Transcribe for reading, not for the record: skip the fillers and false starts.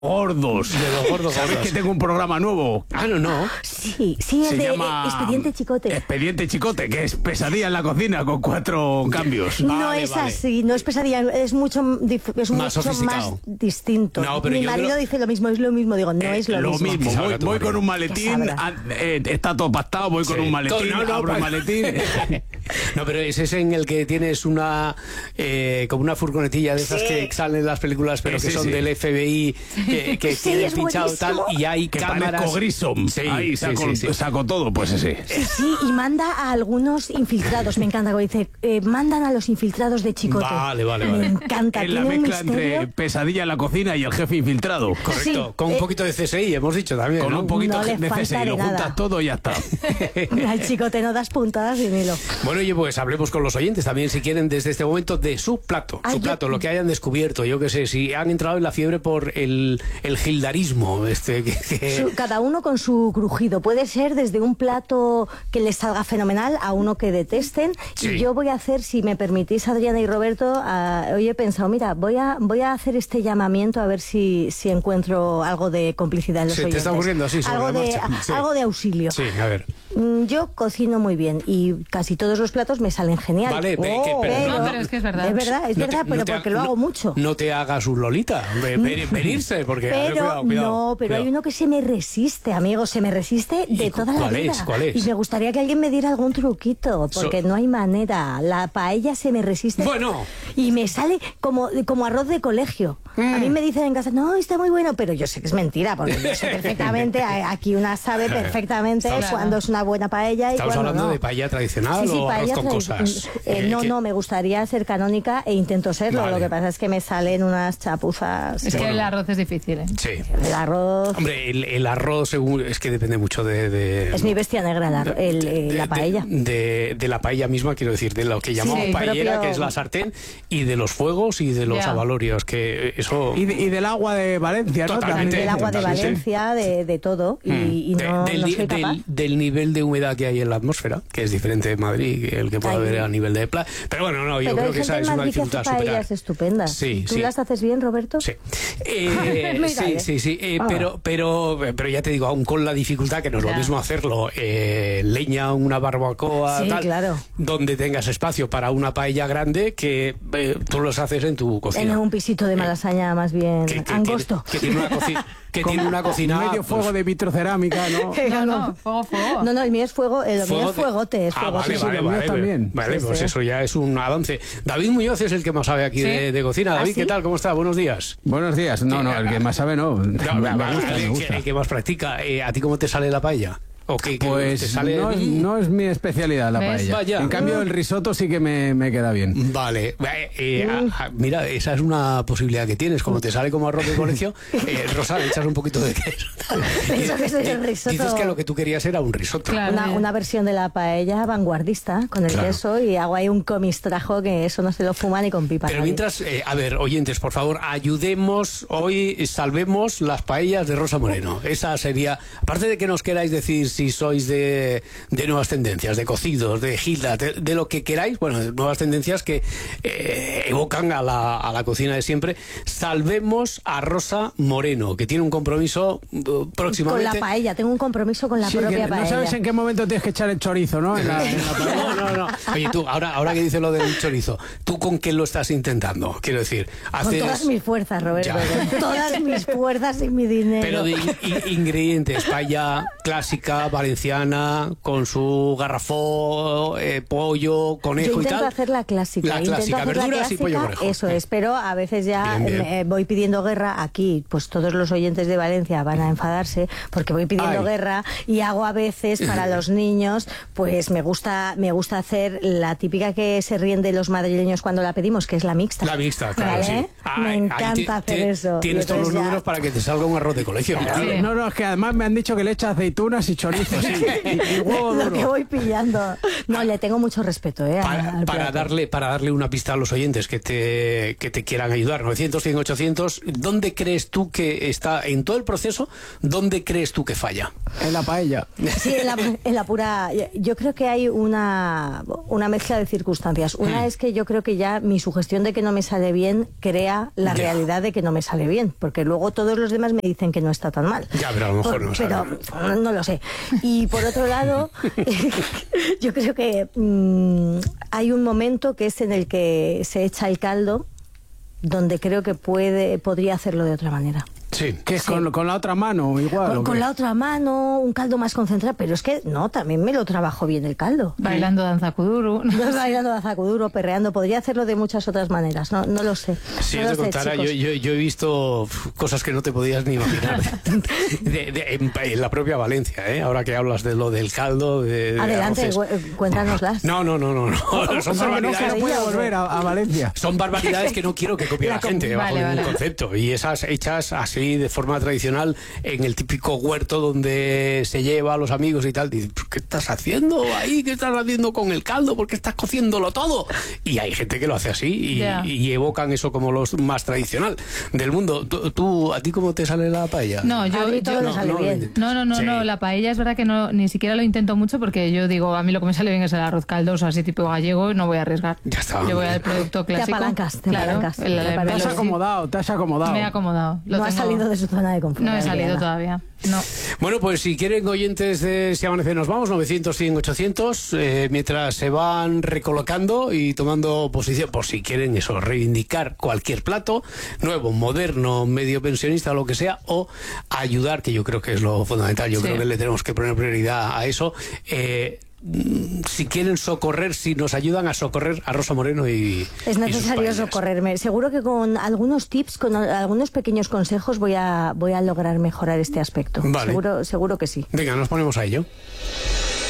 gordos. De los gordos. ¿Sabes que tengo un programa nuevo? Ah, no. Sí, es Se de llama Expediente Chicote. Expediente Chicote, que es pesadilla en la cocina con 4 cambios. No es así, no es pesadilla, es mucho más distinto. No, pero mi marido dice lo mismo, digo, no es lo mismo. Voy con un maletín, está todo pactado, voy con un maletín, abro el maletín. No, pero ese es en el que tienes una como una furgonetilla de esas que salen en las películas, pero que son del FBI, que tienen pinchado tal, y hay que cámaras. parezco Grissom. Ahí saco todo, pues ese. Sí, y manda a algunos infiltrados, me encanta, como dice, mandan a los infiltrados de Chicote. Vale. Me encanta. Es la mezcla entre pesadilla en la cocina y el jefe infiltrado. Correcto, Sí, con un poquito de CSI, hemos dicho también. Con un poquito No le de falta CSI, de lo nada. juntas todo y ya está. Al Chicote no das puntadas y ni lo. Bueno, oye, pues hablemos con los oyentes también, si quieren, desde este momento, de su plato. Lo que hayan descubierto. Yo qué sé, si han entrado en la fiebre por el gildarismo. Cada uno con su crujido. Puede ser desde un plato que les salga fenomenal a uno que detesten. Sí. Y yo voy a hacer, si me permitís, Adriana y Roberto, hoy he pensado, mira, voy a hacer este llamamiento a ver si encuentro algo de complicidad en los oyentes. ¿Te está ocurriendo así sobre la marcha? Algo de auxilio. Sí, a ver. Yo cocino muy bien y casi todos los platos me salen genial. Vale, pero es que es verdad. Es verdad, pero porque lo hago mucho. No te hagas un Lolita, venirse, porque... Pero cuidado. Hay uno que se me resiste, amigo, se me resiste de toda la vida. ¿Cuál es? Y me gustaría que alguien me diera algún truquito, porque no hay manera. La paella se me resiste. Bueno. Y me sale como arroz de colegio. A mí me dicen en casa, no, está muy bueno, pero yo sé que es mentira, porque yo sé perfectamente, aquí una sabe perfectamente cuando es una buena paella y ¿Estamos cuando hablando no. de paella tradicional o paella arroz con cosas? No, me gustaría ser canónica e intento serlo. Vale. Lo que pasa es que me salen unas chapuzas. Es que el arroz es difícil, ¿eh? Sí. El arroz... Hombre, el arroz según, es que depende mucho de Es mi bestia negra, la paella. De la paella misma, quiero decir, de lo que llamamos paellera, que es la sartén, y de los fuegos y de los abalorios, que eso... Y del agua de Valencia, ¿no? Totalmente. Del agua de Valencia, de todo, y no soy capaz. Del nivel de humedad que hay en la atmósfera, que es diferente de Madrid que el que puede haber a nivel de playa. Pero bueno, yo creo que esa es una dificultad a superar. Paellas estupendas. Sí, ¿Tú las haces bien, Roberto? Sí. Sí. Pero ya te digo, aún con la dificultad, que no es lo mismo hacerlo leña, una barbacoa, tal, claro, donde tengas espacio para una paella grande, que tú los haces en tu cocina. En un pisito de Malasaña más bien angosto. Que tiene una cocina... Que tiene una cocina... Medio fuego de vitrocerámica, ¿no? No, fuego. No, el mío es fuego, el mío es fuegote. Es fuego. Vale, también. Vale, pues eso ya es un avance. David Muñoz es el que más sabe aquí de cocina. David, ¿qué tal? ¿Cómo está? Buenos días. Buenos días. No, el que más sabe no. Me gusta. El que más practica. ¿A ti cómo te sale la paella? Pues no es mi especialidad la paella. Vaya. En cambio el risotto sí que me queda bien. Vale, mira, esa es una posibilidad que tienes. Como te sale como arroz de colegio, Rosa, le echas un poquito de queso. Eso que es el risotto. Dices que lo que tú querías era un risotto. Claro. Una versión de la paella vanguardista con el queso, y hago ahí un comistrajo que eso no se lo fuma ni con pipa. Pero mientras, a ver, oyentes, por favor, ayudemos hoy, salvemos las paellas de Rosa Moreno. Esa sería, aparte de que nos queráis decir si sois de nuevas tendencias, de cocidos, de gilda, de lo que queráis, bueno, de nuevas tendencias que evocan a la cocina de siempre, salvemos a Rosa Moreno, que tiene un compromiso próximamente. Con la paella, tengo un compromiso con la propia paella. No sabes en qué momento tienes que echar el chorizo, ¿no? En la paella. No. Oye, tú, ahora que dices lo del chorizo, ¿tú con qué lo estás intentando? Quiero decir, con todas mis fuerzas, Roberto. Con todas mis fuerzas y mi dinero. Pero de ingredientes, paella clásica, valenciana, con su garrafón, pollo, conejo y tal. Yo intento hacer la clásica. La clásica, verduras y pollo conejo. Eso es, pero a veces ya bien. Voy pidiendo guerra aquí. Pues todos los oyentes de Valencia van a enfadarse porque voy pidiendo guerra, y hago a veces para los niños, pues me gusta hacer la típica que se ríen de los madrileños cuando la pedimos, que es la mixta. La mixta, claro, ¿vale? sí. Me encanta hacer eso. Tienes todos los números para que te salga un arroz de colegio. No, es que además me han dicho que le echa aceitunas y chorizo chorizo, sí. Y huevo Lo duro. que voy pillando. No, le tengo mucho respeto, al Para plato. darle una pista a los oyentes que te quieran ayudar. 900, 100, 800. ¿Dónde crees tú que está, en todo el proceso, dónde crees tú que falla? En la paella. Sí, en la pura... Yo creo que hay una mezcla de circunstancias. Una es que yo creo que ya mi sugestión de que no me sale bien crea la realidad de que no me sale bien, porque luego todos los demás me dicen que no está tan mal. Ya, pero a lo mejor no sale. Pero no lo sé. Y por otro lado, yo creo que hay un momento que es en el que se echa el caldo, donde creo que podría hacerlo de otra manera. Sí. Que es Sí. con la otra mano, igual. Con la otra mano, un caldo más concentrado, pero es que no, también me lo trabajo bien el caldo. Bailando danza kuduro. No bailando danza kuduro, perreando, podría hacerlo de muchas otras maneras, no lo sé. Si no yo lo te sé, contara, chicos. yo he visto cosas que no te podías ni imaginar en la propia Valencia, ¿eh? Ahora que hablas de lo del caldo. Adelante, arroces. cuéntanoslas. No. Son No, No barbaridades. se puede volver a Valencia. Son barbaridades que no quiero que copie la gente bajo Vale, ningún vale. concepto. Y esas hechas así de forma tradicional en el típico huerto donde se lleva a los amigos y tal. Dices, ¿qué estás haciendo ahí? ¿Qué estás haciendo con el caldo? ¿Por qué estás cociéndolo todo? Y hay gente que lo hace así Ya. y evocan eso como lo más tradicional del mundo. ¿A ti cómo te sale la paella? No, A mí todo me sale bien. Sí. No, la paella es verdad que no, ni siquiera lo intento mucho porque yo digo, a mí lo que me sale bien es el arroz caldoso, así tipo gallego, y no voy a arriesgar. Ya está. Yo voy al producto clásico. apalancas, te claro, apalancas. el- Te el- apalancas. Te has sí. acomodado, te has acomodado. Me he acomodado. Lo No has tengo- salido de su zona de confort. No he salido Adriana. todavía. No. Bueno, pues si quieren oyentes de Si Amanece Nos Vamos, 900, 100, 800, mientras se van recolocando y tomando posición, por si quieren eso, reivindicar cualquier plato, nuevo, moderno, medio pensionista o lo que sea, o ayudar, que yo creo que es lo fundamental, yo Sí. creo que le tenemos que poner prioridad a eso. Si quieren socorrer, si nos ayudan a socorrer a Rosa Moreno y Es y sus necesario paellas. socorrerme. Seguro que con algunos tips, con algunos pequeños consejos voy a lograr mejorar este aspecto. Vale. Seguro que sí. Venga, nos ponemos a ello.